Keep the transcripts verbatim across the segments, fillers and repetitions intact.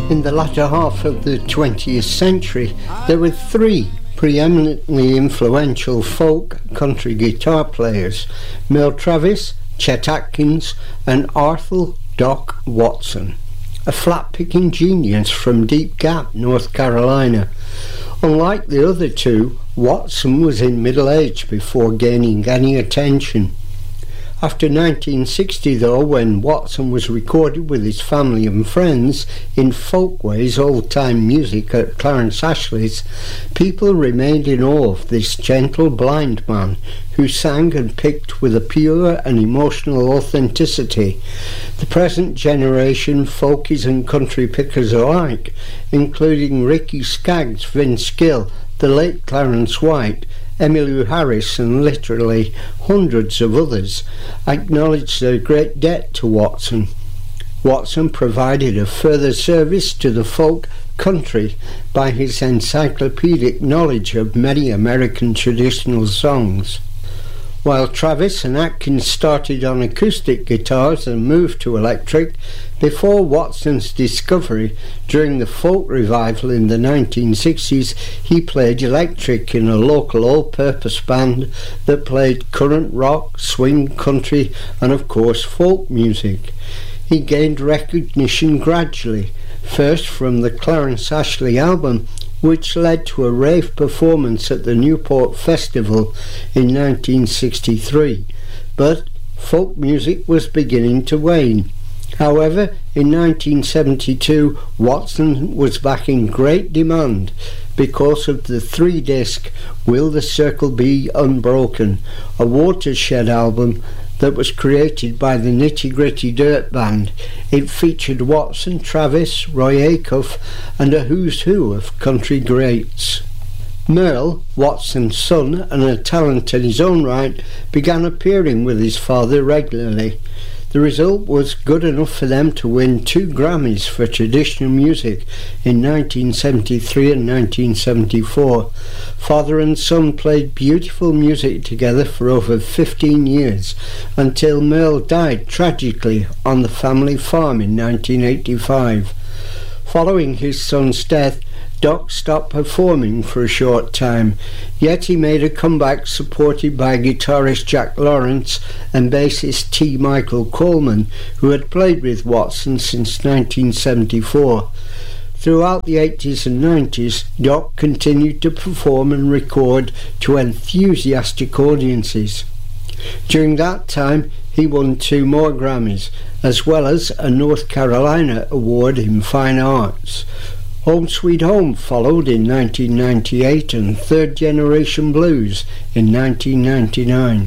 In the latter half of the twentieth century, there were three preeminently influential folk country guitar players: Merle Travis, Chet Atkins and Arthur "Doc" Watson, a flat-picking genius from Deep Gap, North Carolina. Unlike the other two, Watson was in middle age before gaining any attention. After nineteen sixty though, when Watson was recorded with his family and friends in Folkways old-time music at Clarence Ashley's, people remained in awe of this gentle blind man who sang and picked with a pure and emotional authenticity. The present generation, folkies and country pickers alike, including Ricky Skaggs, Vince Gill, the late Clarence White, Emmylou Harris and literally hundreds of others, acknowledge their great debt to Watson. Watson provided a further service to the folk country by his encyclopedic knowledge of many American traditional songs. While Travis and Atkins started on acoustic guitars and moved to electric, before Watson's discovery during the folk revival in the nineteen sixties, he played electric in a local all-purpose band that played current rock, swing, country and of course folk music. He gained recognition gradually, first from the Clarence Ashley album, which led to a rave performance at the Newport Festival in nineteen sixty-three, but folk music was beginning to wane. However, in nineteen seventy-two, Watson was back in great demand because of the three-disc Will the Circle Be Unbroken, a watershed album that was created by the Nitty Gritty Dirt Band. It featured Watson, Travis, Roy Acuff and a who's who of country greats. Merle, Watson's son and a talent in his own right, began appearing with his father regularly. The result was good enough for them to win two Grammys for traditional music in nineteen seventy-three and nineteen seventy-four. Father and son played beautiful music together for over fifteen years, until Merle died tragically on the family farm in nineteen eighty-five. Following his son's death, Doc stopped performing for a short time, yet he made a comeback supported by guitarist Jack Lawrence and bassist T. Michael Coleman, who had played with Watson since nineteen seventy-four. Throughout the eighties and nineties, Doc continued to perform and record to enthusiastic audiences. During that time, he won two more Grammys, as well as a North Carolina Award in Fine Arts. Home Sweet Home followed in nineteen ninety-eight and Third Generation Blues in nineteen ninety-nine.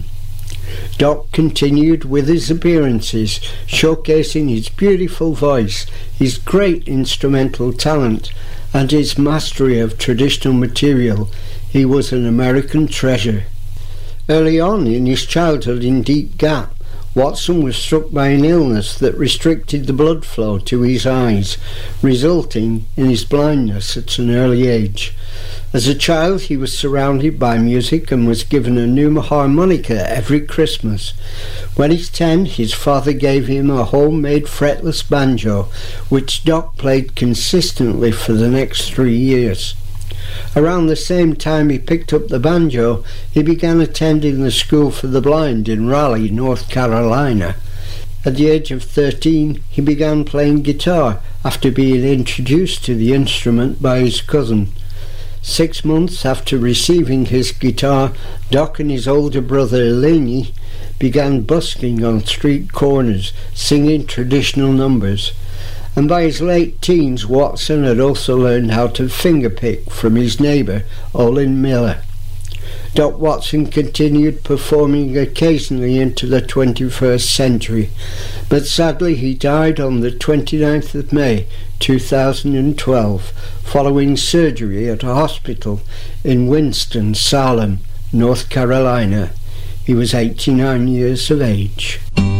Doc continued with his appearances, showcasing his beautiful voice, his great instrumental talent, and his mastery of traditional material. He was an American treasure. Early on in his childhood in Deep Gap, Watson was struck by an illness that restricted the blood flow to his eyes, resulting in his blindness at an early age. As a child, he was surrounded by music and was given a new harmonica every Christmas. When he was ten, his father gave him a homemade fretless banjo, which Doc played consistently for the next three years. Around the same time he picked up the banjo, he began attending the School for the Blind in Raleigh, North Carolina. At the age of thirteen, he began playing guitar after being introduced to the instrument by his cousin. Six months after receiving his guitar, Doc and his older brother Eleni began busking on street corners, singing traditional numbers. And by his late teens, Watson had also learned how to fingerpick from his neighbour, Olin Miller. Doc Watson continued performing occasionally into the twenty-first century, but sadly he died on the twenty-ninth of May two thousand twelve, following surgery at a hospital in Winston-Salem, North Carolina. He was eighty-nine years of age.